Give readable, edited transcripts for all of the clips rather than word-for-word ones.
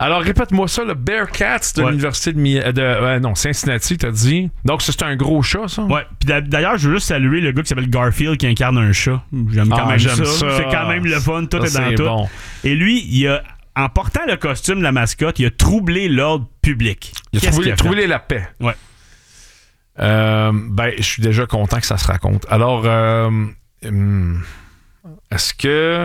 Alors, répète-moi ça, le Bearcats de l'université de Cincinnati, t'as dit. Donc, c'est un gros chat, ça? Ouais. Puis d'ailleurs, je veux juste saluer le gars qui s'appelle Garfield qui incarne un chat. J'aime quand même ça. C'est quand même le fun. Tout est dans tout. Bon. Et lui, en portant le costume de la mascotte, il a troublé l'ordre public. Il a troublé la paix. Ouais. Je suis déjà content que ça se raconte. Alors, est-ce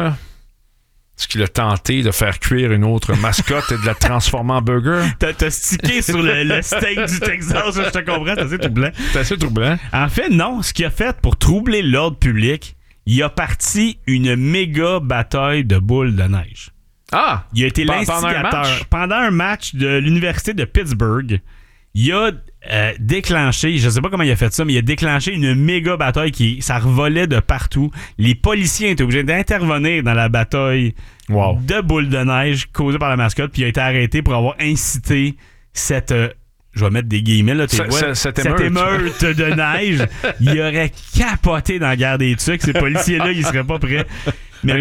qu'il a tenté de faire cuire une autre mascotte et de la transformer en burger? T'as stické sur le steak du Texas, je te comprends, c'est assez troublant. C'est assez troublant. En fait, non. Ce qu'il a fait pour troubler l'ordre public, il a parti une méga bataille de boules de neige. Ah! Il a été l'instigateur. Pendant un match de l'université de Pittsburgh, il a déclenché, je sais pas comment il a fait ça, mais il a déclenché une méga bataille ça revolait de partout. Les policiers étaient obligés d'intervenir dans la bataille de boules de neige causée par la mascotte, puis il a été arrêté pour avoir incité cette... je vais mettre des guillemets, là, cette émeute de neige. Il aurait capoté dans la guerre des tucs. Ces policiers-là, ils seraient pas prêts. Mais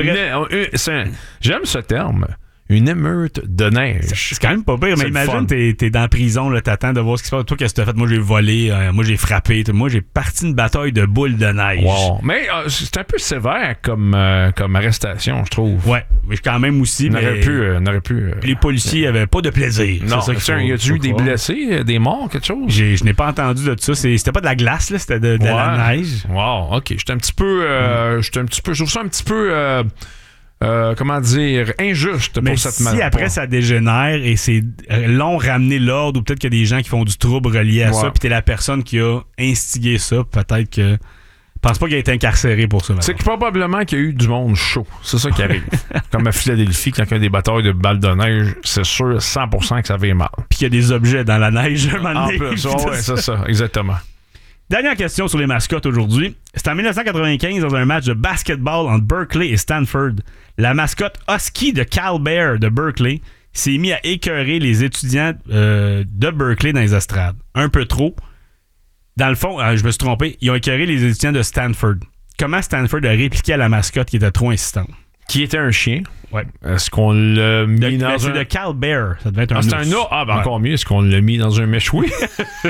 j'aime ce terme. Une émeute de neige. C'est quand même pas pire, mais imagine, t'es dans la prison, là, t'attends de voir ce qui se passe. Toi, qu'est-ce que t'as fait? Moi, j'ai volé, moi, j'ai frappé. Moi, j'ai parti une bataille de boules de neige. Wow. Mais c'est un peu sévère comme arrestation, je trouve. Ouais, mais quand même aussi. On aurait pu. Les policiers avaient pas de plaisir. Non, c'est ça y a-tu eu des blessés, des morts, quelque chose? Je n'ai pas entendu de ça. C'était pas de la glace, là, c'était de la neige. Wow, OK. J'étais un petit peu. Je trouve ça un petit peu. Comment dire, injuste pour cette maladie. Si après ça dégénère et c'est long ramener l'ordre, ou peut-être qu'il y a des gens qui font du trouble relié à ça, puis t'es la personne qui a instigé ça, peut-être que... Je pense pas qu'il a été incarcéré pour ça. C'est que probablement qu'il y a eu du monde chaud. C'est ça qui arrive. Comme à Philadelphie, quand il y a des batailles de balles de neige, c'est sûr 100% que ça fait mal. Puis qu'il y a des objets dans la neige. En plus, c'est ça, exactement. Dernière question sur les mascottes aujourd'hui. C'est en 1995 dans un match de basketball entre Berkeley et Stanford. La mascotte Husky de Cal Bear de Berkeley s'est mis à écœurer les étudiants de Berkeley dans les estrades. Un peu trop. Dans le fond, je me suis trompé, ils ont écœuré les étudiants de Stanford. Comment Stanford a répliqué à la mascotte qui était trop insistante? Qui était un chien. Ouais. Est-ce qu'on l'a mis dans c'est de Cal Bear. Ça devait être un ours. C'est un ours. Encore mieux. Est-ce qu'on l'a mis dans un méchoui? Je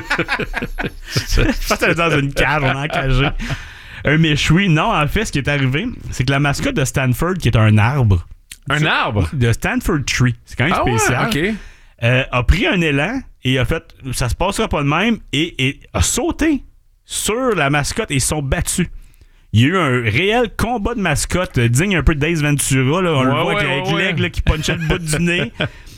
pense que c'était dans une cage. On a encagé. Un méchoui. Non, en fait, ce qui est arrivé, c'est que la mascotte de Stanford, qui est un arbre. Un arbre? De Stanford Tree. C'est quand même spécial. Ouais, OK. A pris un élan et a fait ça se passera pas de même et a sauté sur la mascotte et ils se sont battus. Il y a eu un réel combat de mascotte digne un peu de Dace Ventura. Là. On le voit avec l'aigle qui punchait le bout du nez.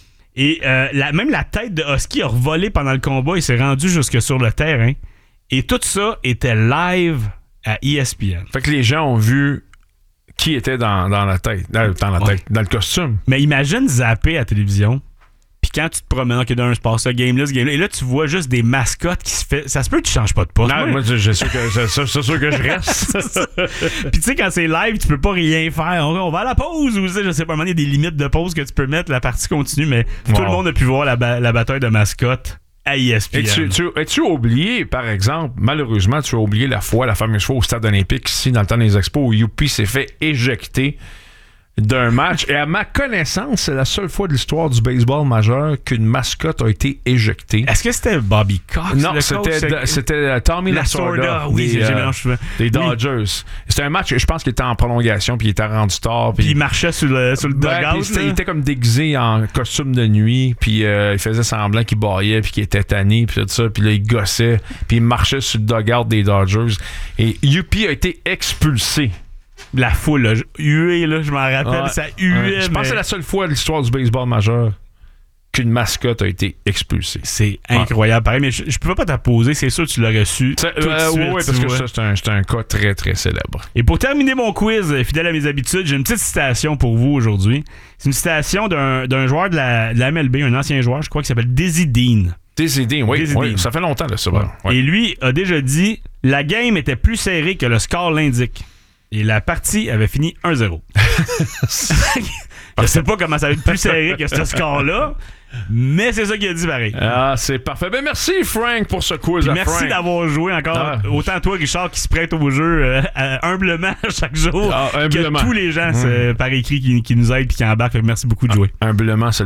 Et même la tête de Husky a revolé pendant le combat. Il s'est rendu jusque sur le terrain. Et tout ça était live à ESPN. Fait que les gens ont vu qui était dans la tête, dans le costume. Mais imagine zapper à la télévision. Puis quand tu te promènes, OK, d'un sport, ce game-là, et là, tu vois juste des mascottes qui se fait. Ça se peut que tu changes pas de poste. Non, moi, c'est sûr que je reste. Puis tu sais, quand c'est live, tu peux pas rien faire. On va à la pause ou je sais pas, il y a des limites de pause que tu peux mettre, la partie continue, mais tout le monde a pu voir la bataille de mascottes à ESPN. As-tu oublié, par exemple, malheureusement, tu as oublié la fameuse fois au Stade olympique, ici, dans le temps des expos, où Youpi s'est fait éjecter d'un match. Et à ma connaissance, c'est la seule fois de l'histoire du baseball majeur qu'une mascotte a été éjectée. Est-ce que c'était Bobby Cox? Non, c'était Tommy Lasorda. Oui, j'ai mélangé. Des Dodgers. Oui. C'était un match, je pense qu'il était en prolongation, puis il était rendu tard. Puis il marchait sur le dugout. Il était comme déguisé en costume de nuit, puis il faisait semblant qu'il baillait, puis qu'il était tanné, puis tout ça. Puis là, il gossait, puis il marchait sur le dugout des Dodgers. Et Youpi a été expulsé. La foule, là, huée, là, je m'en rappelle, ça huait. Je pense que c'est la seule fois de l'histoire du baseball majeur qu'une mascotte a été expulsée. C'est incroyable. Pareil, mais je pouvais pas t'apposer, c'est sûr que tu l'aurais su. Oui, parce que ça, c'est un cas très, très célèbre. Et pour terminer mon quiz, fidèle à mes habitudes, j'ai une petite citation pour vous aujourd'hui. C'est une citation d'un joueur de la MLB, un ancien joueur, je crois, qui s'appelle Dizzy Dean. Dizzy Dean, oui. Ça fait longtemps, là, ça. Ouais. Et lui a déjà dit « La game était plus serrée que le score l'indique. » Et la partie avait fini 1-0. Je sais pas comment ça va être plus serré que ce score-là, mais c'est ça qu'il a dit pareil. Ah, c'est parfait. Ben merci Frank pour ce quiz. Merci d'avoir joué encore. Autant toi, Richard, qui se prête au jeu humblement chaque jour, que tous les gens par écrit qui nous aident et qui embarquent. Merci beaucoup de jouer. Humblement, c'est